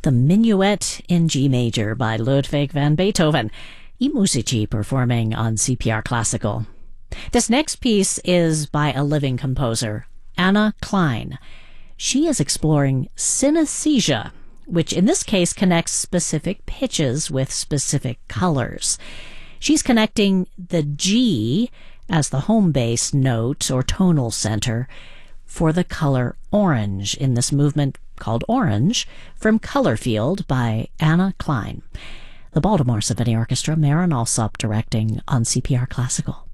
the Minuet in G major by Ludwig van Beethoven. I Musici performing on CPR Classical. This next piece is by a living composer, Anna Klein. She is exploring synesthesia, which in this case connects specific pitches with specific colors. She's connecting the G as the home base note or tonal center for the color orange in this movement called Orange from Colorfield by Anna Klein. The Baltimore Symphony Orchestra, Marin Alsop directing on CPR Classical.